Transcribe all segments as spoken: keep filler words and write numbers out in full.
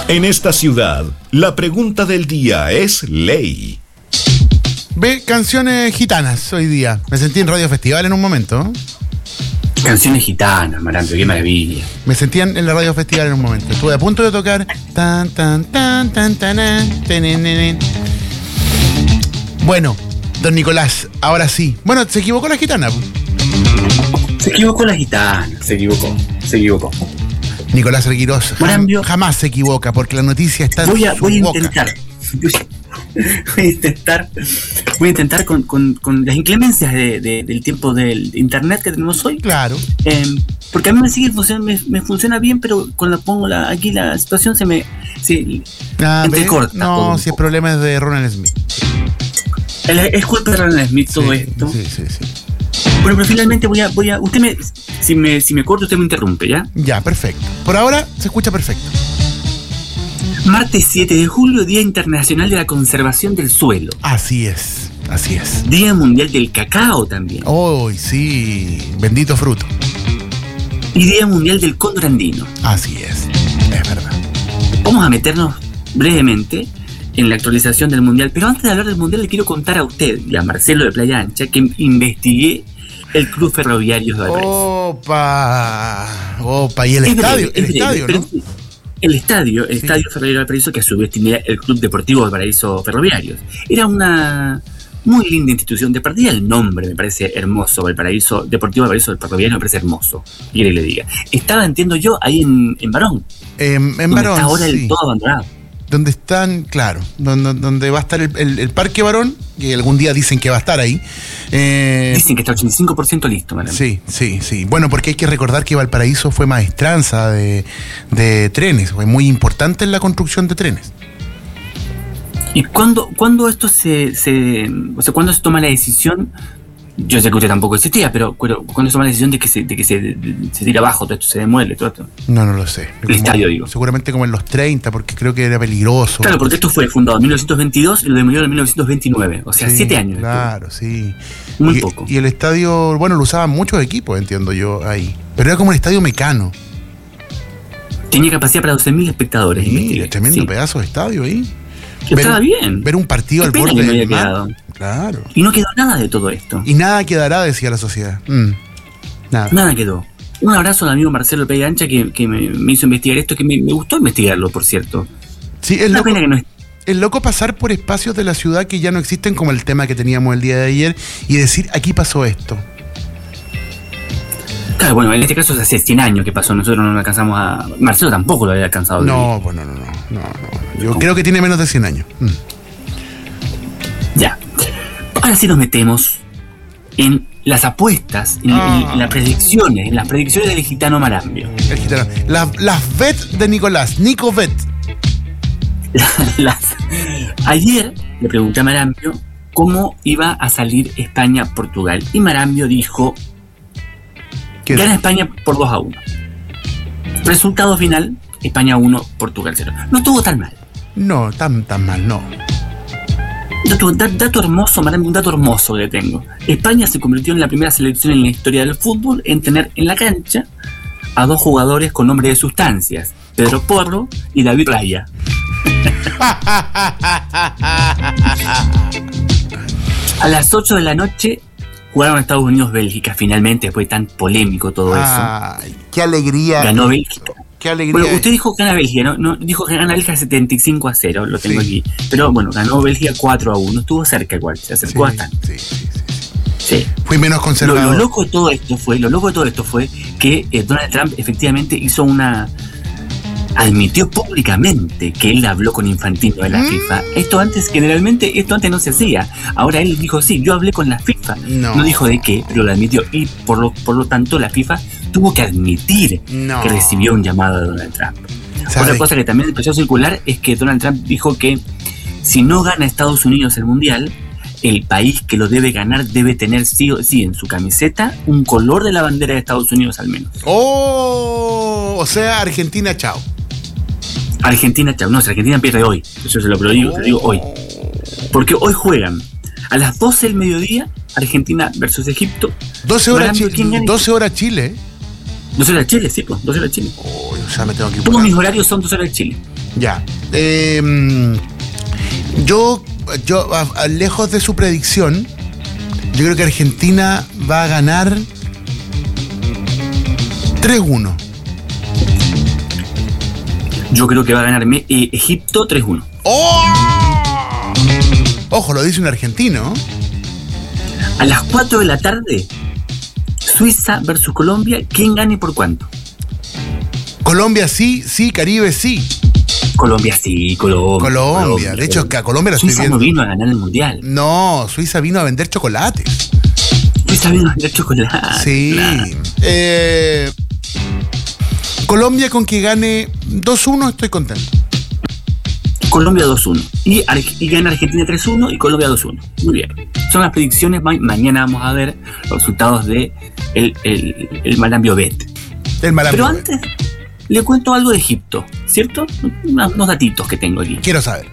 En esta ciudad, la pregunta del día es ley. Ve canciones gitanas hoy día. Me sentí en Radio Festival en un momento. Canciones gitanas, Marantio, qué maravilla. Me sentí en la Radio Festival en un momento. Estuve a punto de tocar tan tan tan tan tan tan, tan. Bueno, don Nicolás, ahora sí. Bueno, se equivocó la gitana. Se equivocó la gitana, se equivocó, se equivocó. Nicolás Reguiroz jam, jamás se equivoca porque la noticia está en voy a, su voy a boca. intentar voy a intentar voy a intentar con, con, con las inclemencias de, de, del tiempo del internet que tenemos hoy, claro, eh, porque a mí me sigue funcionando, me, me funciona bien, pero cuando pongo la, aquí la situación se me se ah, entrecorta. No, si el problema es de Ronald Smith. Es, es culpa de Ronald Smith todo sí, esto. Sí, sí, sí. Bueno, pero finalmente voy a, voy a, usted me, si me, si me corto, usted me interrumpe, ¿ya? Ya, perfecto. Por ahora se escucha perfecto. Martes siete de julio, Día Internacional de la Conservación del Suelo. Así es, así es. Día Mundial del Cacao también. Oh, sí, bendito fruto. Y Día Mundial del Cóndor Andino. Así es, es verdad. Vamos a meternos brevemente en la actualización del Mundial, pero antes de hablar del Mundial le quiero contar a usted y a Marcelo de Playa Ancha que investigué el Club Ferroviario de Valparaíso. Opa, opa, y el es estadio, breve, el breve, estadio, pero ¿no? sí, el estadio, el sí. Estadio Ferroviario de Valparaíso, que a su vez tenía el Club Deportivo Valparaíso Ferroviarios. Era una muy linda institución. De partida el nombre me parece hermoso, Valparaíso, Deportivo Valparaíso del Ferroviario me parece hermoso, quiere que le diga. Estaba, entiendo yo, ahí en, en Barón. Eh, en donde Barón, está ahora sí. el todo abandonado. Donde están, claro, donde, donde va a estar el, el, el Parque Barón, que algún día dicen que va a estar ahí. Eh, Dicen que está ochenta y cinco por ciento listo, madame. Sí, sí, sí. Bueno, porque hay que recordar que Valparaíso fue maestranza de, de trenes, fue muy importante en la construcción de trenes. ¿Y cuándo, cuándo esto se, se, o sea, cuándo se toma la decisión? Yo sé que usted tampoco existía, pero, pero ¿cuándo se toma la decisión de que se, de que se, de, se tira abajo todo esto, se demuele todo esto? No, no lo sé. El estadio, digo. Seguramente como en los treinta, porque creo que era peligroso. Claro, porque esto fue fundado en mil novecientos veintidós y lo demolió en mil novecientos veintinueve, o sea, sí, siete años. Claro, esto. Sí. Muy y, poco. Y el estadio, bueno, lo usaban muchos equipos, entiendo yo, ahí. Pero era como un estadio mecano. Tenía capacidad para doce mil espectadores. Sí, tremendo sí. pedazo de estadio ahí. Estaba ver, bien. Ver un partido Qué al pena borde que no del mar. quedado. Claro. Y no quedó nada de todo esto. Y nada quedará, decía la sociedad. Mm. Nada. Nada quedó. Un abrazo al amigo Marcelo Pérez Ancha que, que me, me hizo investigar esto, que me, me gustó investigarlo, por cierto. Sí, es Una loco, pena que no es... es loco pasar por espacios de la ciudad que ya no existen, como el tema que teníamos el día de ayer, y decir, aquí pasó esto. Claro, bueno, en este caso es hace cien años que pasó, nosotros no lo alcanzamos a... Marcelo tampoco lo había alcanzado. No, pues no, no, no, no, no. Yo creo que tiene menos de cien años. Mm. Ya. Ahora sí nos metemos en las apuestas, en, ah. en, en las predicciones, en las predicciones del gitano Marambio. El gitano. La, las vet de Nicolás, Nico Vet. Las... Ayer le pregunté a Marambio cómo iba a salir España-Portugal y Marambio dijo: gana España por dos a uno. Resultado final: España uno, Portugal cero. No estuvo tan mal. No, tan, tan mal, no. Dato, dato hermoso, Marambio, un dato hermoso que tengo. España se convirtió en la primera selección en la historia del fútbol en tener en la cancha a dos jugadores con nombre de sustancias: Pedro Porro y David Raya. A las ocho de la noche jugaron Estados Unidos-Bélgica. Finalmente, después de tan polémico todo eso. Ay, qué alegría. Ganó Bélgica. Qué alegría. Bueno, usted dijo que gana Bélgica, ¿no? no dijo que gana Bélgica setenta y cinco a cero, lo tengo sí. aquí. Pero bueno, ganó Bélgica cuatro a uno. Estuvo cerca igual, se acercó sí, bastante. Sí, sí, sí. Sí. Fui menos conservador. Lo, lo loco de todo esto fue, lo loco de todo esto fue que eh, Donald Trump efectivamente hizo una... admitió públicamente que él habló con Infantino de la ¿Mm? FIFA. Esto antes, generalmente, esto antes no se hacía. Ahora él dijo, sí, yo hablé con la FIFA. No, no dijo de qué, pero lo admitió. Y por lo, por lo tanto, la FIFA tuvo que admitir no. que recibió un llamado de Donald Trump. ¿Sabe? Otra cosa que también empezó a circular es que Donald Trump dijo que si no gana Estados Unidos el Mundial, el país que lo debe ganar debe tener sí o sí en su camiseta un color de la bandera de Estados Unidos al menos. Oh, o sea, Argentina, chao. Argentina, chao. No, si Argentina pierde hoy. Eso se lo digo, te digo hoy. Porque hoy juegan a las doce del mediodía Argentina versus Egipto. doce horas, Marambio, Chile, doce horas Chile. doce horas Chile, sí, pues, doce horas Chile. Oh, o sea, me tengo que ir Todos por mis horarios son doce horas Chile. Ya. Eh, yo, yo a, a, lejos de su predicción, yo creo que Argentina va a ganar tres uno. Yo creo que va a ganar eh, Egipto tres uno. ¡Oh! Ojo, lo dice un argentino. A las cuatro de la tarde, Suiza versus Colombia. ¿Quién gane y por cuánto? Colombia sí, sí, Caribe sí. Colombia sí, Colombia. Colombia, Colombia. de hecho, que a Colombia lo Suiza estoy viendo. no vino a ganar el mundial. No, Suiza vino a vender chocolates. Suiza vino a vender chocolates. Sí. Claro. Eh, Colombia con que gane dos uno estoy contento. Colombia dos uno. Y, y gana Argentina tres uno y Colombia dos uno. Muy bien. Son las predicciones. Ma- mañana vamos a ver los resultados de el, el, el Marambio Bet. El Marambio Pero Bet. antes le cuento algo de Egipto, ¿cierto? Unos, unos datitos que tengo aquí. Quiero saber.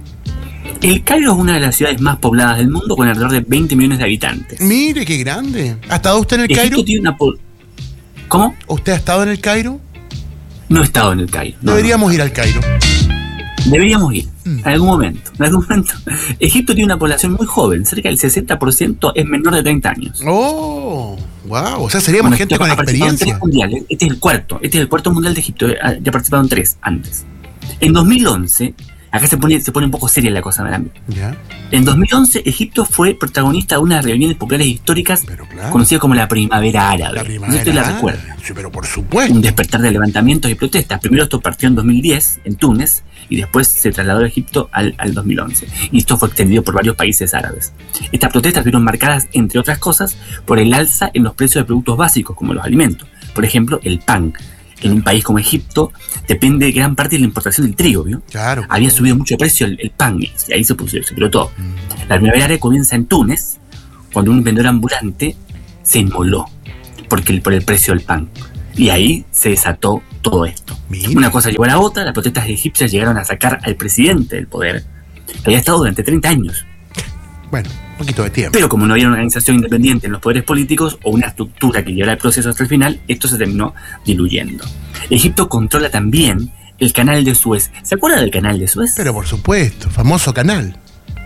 El Cairo es una de las ciudades más pobladas del mundo con alrededor de veinte millones de habitantes. Mire, qué grande. ¿Ha estado usted en el Egipto Cairo? Tiene una po- ¿Cómo? ¿Usted ha estado en el Cairo? No he estado en el Cairo. No, Deberíamos no. ir al Cairo. Deberíamos ir, Mm. en algún momento. En algún momento. Egipto tiene una población muy joven, cerca del sesenta por ciento es menor de treinta años. Oh, wow. O sea, seríamos Bueno, gente ha con participado en experiencia. tres mundiales. Este es el cuarto. Este es el cuarto mundial de Egipto. Ya ha participado en tres antes. En dos mil once, acá se pone, se pone un poco seria la cosa, ¿verdad? Ya. En dos mil once, Egipto fue protagonista de unas reuniones populares históricas Pero claro. conocidas como la Primavera Árabe. La No primavera. sé si la recuerda. Sí, pero por supuesto. Un despertar de levantamientos y protestas. Primero esto partió en dos mil diez, en Túnez, y después se trasladó a Egipto al, al dos mil once. Y esto fue extendido por varios países árabes. Estas protestas fueron marcadas, entre otras cosas, por el alza en los precios de productos básicos, como los alimentos. Por ejemplo, el pan. En un país como Egipto depende de gran parte de la importación del trigo, ¿vio? Claro. Había subido mucho de precio el, el pan, y ahí se puso, se todo. La primavera árabe comienza en Túnez, cuando un vendedor ambulante se inmoló porque el, por el precio del pan. Y ahí se desató todo esto. Mira. Una cosa llevó a la otra, las protestas egipcias llegaron a sacar al presidente del poder, que había estado durante treinta años. Bueno, un poquito de tiempo. Pero como no había una organización independiente en los poderes políticos o una estructura que llevara el proceso hasta el final, esto se terminó diluyendo. Egipto controla también el canal de Suez. ¿Se acuerda del canal de Suez? Pero por supuesto, famoso canal.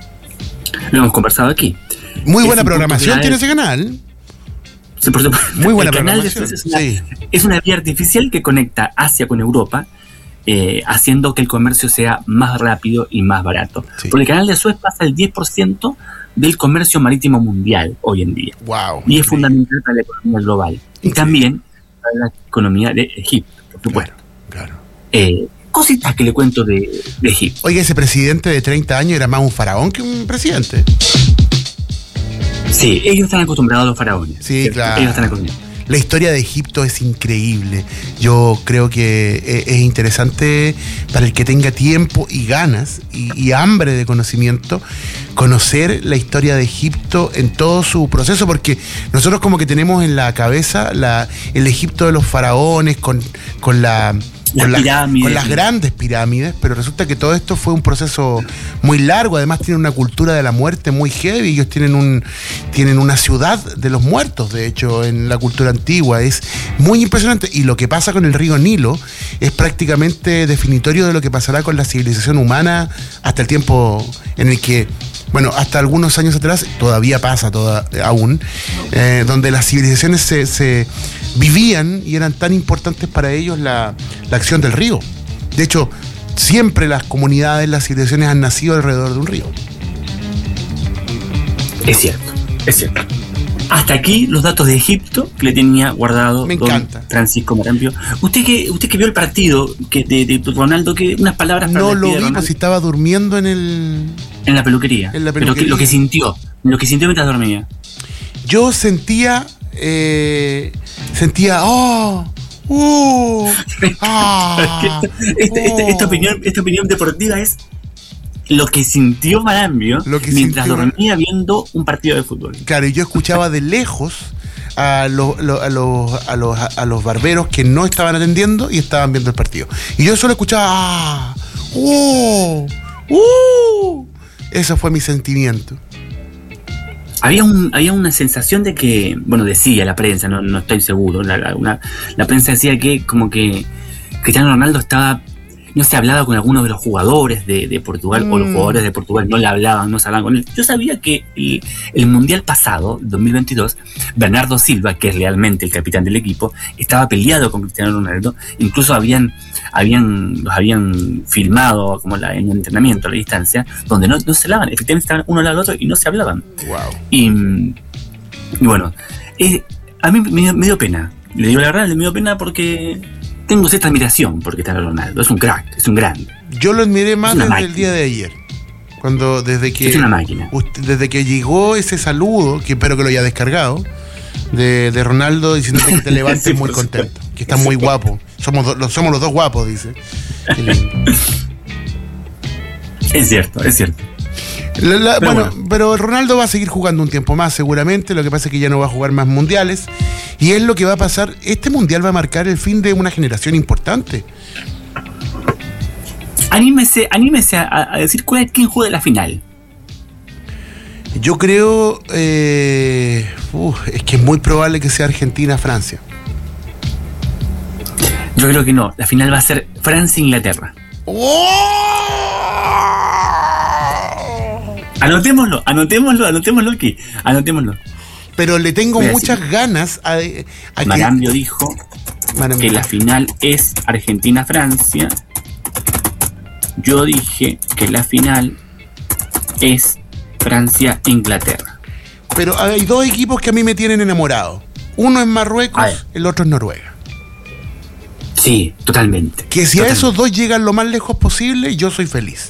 Lo hemos conversado aquí. Muy Es buena un programación punto tiene clave. ese canal. Sí, por supuesto. Muy buena El canal de programación. Suez es una, Sí. es una vía artificial que conecta Asia con Europa, eh, haciendo que el comercio sea más rápido y más barato. Sí. Porque el canal de Suez pasa el diez por ciento del comercio marítimo mundial hoy en día. Wow. Y es fundamental para la economía global. Y también para la economía de Egipto, por supuesto. Claro, claro. Eh, cositas que le cuento de, de Egipto. Oiga, ese presidente de treinta años era más un faraón que un presidente. Sí, ellos están acostumbrados a los faraones. Sí, ¿cierto? claro. Ellos están acostumbrados. La historia de Egipto es increíble. Yo creo que es interesante para el que tenga tiempo y ganas y, y hambre de conocimiento conocer la historia de Egipto en todo su proceso, porque nosotros como que tenemos en la cabeza la, el Egipto de los faraones con, con la... Con, Las la- pirámides. con las grandes pirámides, pero resulta que todo esto fue un proceso muy largo. Además tienen una cultura de la muerte muy heavy. Ellos tienen un tienen una ciudad de los muertos, de hecho, en la cultura antigua. Es muy impresionante. Y lo que pasa con el río Nilo es prácticamente definitorio de lo que pasará con la civilización humana hasta el tiempo en el que, bueno, hasta algunos años atrás, todavía pasa toda, aún, eh, donde las civilizaciones se, se vivían y eran tan importantes para ellos la, la acción del río. De hecho, siempre las comunidades, las civilizaciones han nacido alrededor de un río. Es cierto, es cierto. Hasta aquí los datos de Egipto que le tenía guardado Me don encanta. Francisco Marambio. Usted que usted que vio el partido que de, de Ronaldo, que unas palabras para No la lo despedida de vi, Ronaldo pues si estaba durmiendo en el... en la peluquería. en la Pero que, peluquería. lo que sintió, lo que sintió mientras dormía. Yo sentía... Eh, sentía... ¡Oh! ¡Uh! ¡Ah! esta, esta- esta oh. opinión, esta opinión deportiva es lo que sintió Marambio Lo que mientras sintió- dormía viendo un partido de fútbol. Claro, y yo escuchaba de lejos a los, lo- a, los, a, los, a los barberos que no estaban atendiendo y estaban viendo el partido. Y yo solo escuchaba... ¡Ah! ¡Uh! ¡Uh! Eso fue mi sentimiento. Había, un, había una sensación de que, bueno, decía la prensa, no, no estoy seguro, la, la, una- la prensa decía que como que Cristiano Ronaldo estaba no se hablaba con algunos de los jugadores de, de Portugal, mm. o los jugadores de Portugal no le hablaban, no se hablaban con él. Yo sabía que el, el Mundial pasado, dos mil veintidós, Bernardo Silva, que es realmente el capitán del equipo, estaba peleado con Cristiano Ronaldo. Incluso habían, habían los habían filmado como la, en un entrenamiento a la distancia, donde no, no se hablaban, efectivamente estaban uno al lado del otro y no se hablaban. Wow. Y, y bueno, eh, a mí me, me dio pena, le digo la verdad, me dio pena porque tengo cierta admiración por Cristiano Ronaldo, es un crack, es un grande. Yo lo admiré más desde máquina. el día de ayer. Cuando desde que es una máquina. Usted, desde que llegó ese saludo, que espero que lo haya descargado, de, de Ronaldo diciendo que te levantes sí, muy contento, que está muy guapo. Somos, do, lo, somos los dos guapos, dice. Es cierto, es cierto. La, la, pero bueno, bueno, pero Ronaldo va a seguir jugando un tiempo más seguramente. Lo que pasa es que ya no va a jugar más mundiales. Y es lo que va a pasar. Este mundial va a marcar el fin de una generación importante. Anímese, anímese a, a decir cuál es quién juega la final. Yo creo eh, uf, es que es muy probable que sea Argentina-Francia. Yo creo que no. La final va a ser Francia-Inglaterra. ¡Oh! Anotémoslo, anotémoslo, anotémoslo aquí, anotémoslo. Pero le tengo muchas decir. ganas a, a Marambio que... dijo Marambio. que la final es Argentina-Francia. Yo dije que la final es Francia-Inglaterra. Pero hay dos equipos que a mí me tienen enamorado. Uno es Marruecos, el otro es Noruega. Sí, totalmente. Que si totalmente. a esos dos llegan lo más lejos posible, yo soy feliz.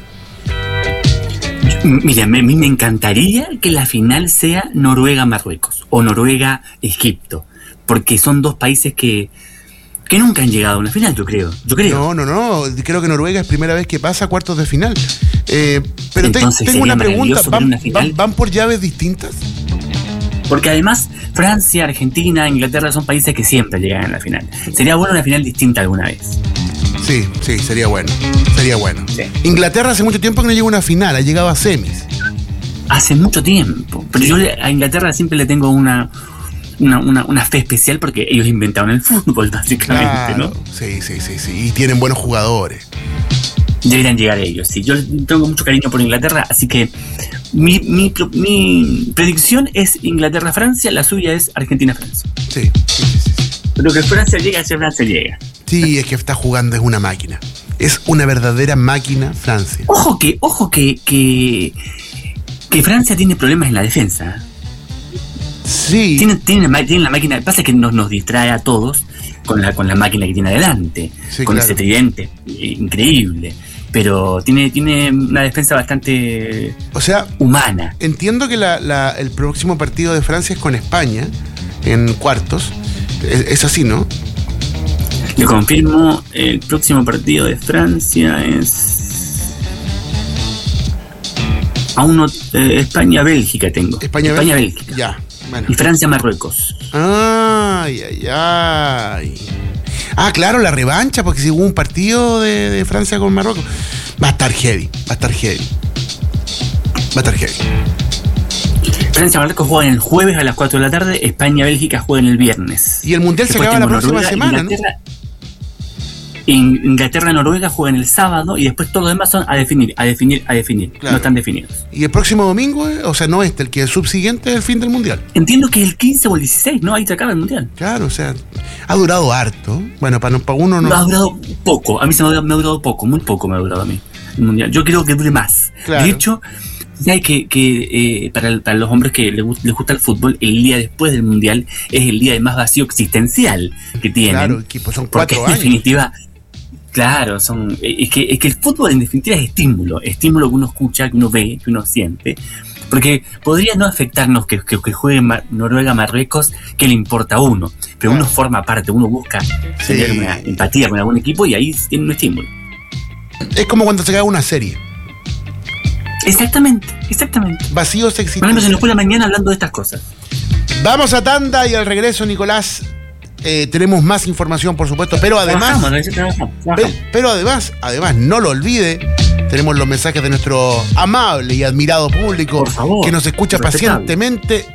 Mira, a mí me encantaría que la final sea Noruega-Marruecos o Noruega-Egipto, porque son dos países que, que nunca han llegado a una final, yo creo. Yo creo. No, no, no. Creo que Noruega es primera vez que pasa a cuartos de final. Eh, pero te, tengo una pregunta. ¿Van, una van, ¿Van por llaves distintas? Porque además Francia, Argentina, Inglaterra son países que siempre llegan a la final. Sería bueno una final distinta alguna vez. Sí, sí, sería bueno. Sería bueno. Sí. Inglaterra hace mucho tiempo que no llega a una final, ha llegado a semis. Hace mucho tiempo. Pero yo a Inglaterra siempre le tengo una, una, una, una fe especial porque ellos inventaron el fútbol, básicamente, claro, ¿no? Sí, sí, sí, sí. Y tienen buenos jugadores. Deberían llegar ellos, sí. Yo tengo mucho cariño por Inglaterra, así que mi, mi, mi predicción es Inglaterra-Francia, la suya es Argentina-Francia. Sí, sí, sí, sí. Pero que Francia llega, si Francia llega. Sí, es que está jugando, es una máquina. Es una verdadera máquina Francia. Ojo que, ojo que, que, que Francia tiene problemas en la defensa. Sí. Tiene, tiene, tiene la máquina, pasa que nos, nos distrae a todos con la, con la máquina que tiene adelante, sí, con claro. ese tridente increíble. Pero tiene, tiene una defensa bastante o sea, humana. Entiendo que la, la, el próximo partido de Francia es con España en cuartos. Es, es así, ¿no? Le confirmo, el próximo partido de Francia es a uno eh, España-Bélgica tengo. España-Bélgica. España, ya. Bueno. Y Francia-Marruecos. Ay, ay, ay. Ah, claro, la revancha, porque si hubo un partido de, de Francia con Marruecos. Va a estar heavy, va a estar heavy. Va a estar heavy. Francia-Marruecos juegan el jueves a las cuatro de la tarde, España-Bélgica juegan el viernes. Y el Mundial Después se acaba la próxima Noruega, semana, Inglaterra, ¿no? Inglaterra-Noruega juegan el sábado y después todos los demás son a definir, a definir, a definir. Claro. No están definidos. ¿Y el próximo domingo? O sea, no este, el que el subsiguiente es el fin del Mundial. Entiendo que es el quince o el dieciséis, ¿no? Ahí se acaba el Mundial. Claro, o sea, ha durado harto. Bueno, para, para uno no... no... Ha durado poco, a mí se me ha, me ha durado poco, muy poco me ha durado a mí el Mundial. Yo creo que dure más. Claro. De hecho... ¿Sabes que, que eh, para, para los hombres que les, les gusta el fútbol, el día después del Mundial es el día de más vacío existencial que tienen? Claro, que pues son cuatro porque, años. En definitiva, claro, son es que, es que el fútbol en definitiva es estímulo, estímulo que uno escucha, que uno ve, que uno siente. Porque podría no afectarnos que, que, que juegue Noruega-Marruecos, que le importa a uno, pero claro. Uno forma parte, uno busca sí. tener una empatía con algún equipo y ahí tiene un estímulo. Es como cuando se acaba una serie. Exactamente, exactamente. Vacíos existentes. Por ejemplo, se nos fue la mañana hablando de estas cosas. Vamos a tanda y al regreso, Nicolás, eh, tenemos más información, por supuesto, pero además, trabajamos, trabajamos, trabajamos. Pero, pero además, además, no lo olvide, tenemos los mensajes de nuestro amable y admirado público, por favor, que nos escucha respetable. Pacientemente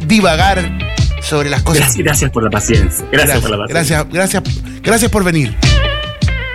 divagar sobre las cosas. Gracias, gracias por la paciencia. Gracias, gracias por la paciencia. Gracias, gracias, gracias por venir.